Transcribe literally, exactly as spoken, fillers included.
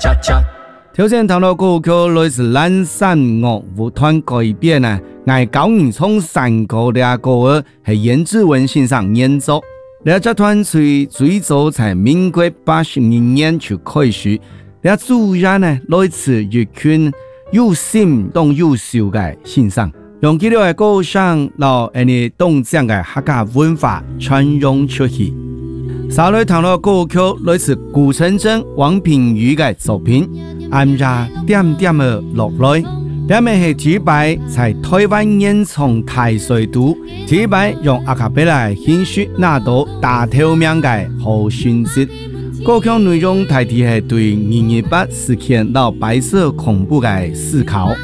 挑战头路歌曲来自蓝山乐舞团改编啊，爱高人从山歌的歌儿系颜志文先生演奏。这支团队最早在民国八十二年就开始，这主要呢来自一群有心同优秀的先生，用佢哋嘅歌聲，讓人哋東江嘅客家文化傳揚出去。稍來談到歌曲來自顧承珍、王品瑜嘅作品，按下點點嘅落來。這面係第一擺在台灣演唱大水都，第一擺用阿卡貝拉獻出那道大透明嘅好訊息。歌曲內容大體係對二二八事件到白色恐怖嘅思考。